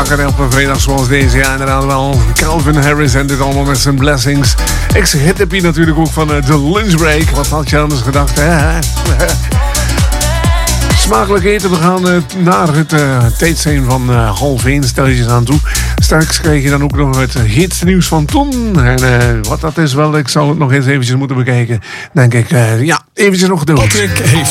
wakker op een vrijdag zoals deze. Ja, inderdaad wel. Calvin Harris en dit allemaal met zijn blessings. Ex-hit heb je natuurlijk ook van de lunchbreak. Wat had je anders gedacht, hè? Smakelijk eten. We gaan naar het tijdsteen van 1:30 stelletjes aan toe. Straks krijg je dan ook nog het hitsnieuws van Ton. En wat dat is wel, ik zal het nog eens eventjes moeten bekijken. Denk ik, ja, eventjes nog doen. Patrick heeft